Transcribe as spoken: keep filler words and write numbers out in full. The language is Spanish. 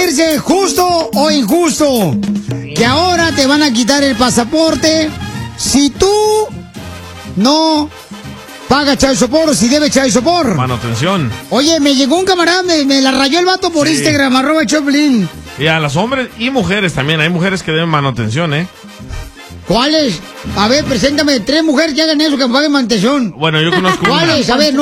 decirse justo o injusto que ahora te van a quitar el pasaporte si tú no pagas child support o si debes child support. Manutención. Oye, me llegó un camarada, me, me la rayó el vato por Sí. Instagram, arroba Choplin. Y a los hombres y mujeres también. Hay mujeres que deben manutención, ¿eh? ¿Cuáles? A ver, preséntame tres mujeres que hagan eso, que me paguen manutención. Bueno, yo conozco una. ¿Cuáles? A ver,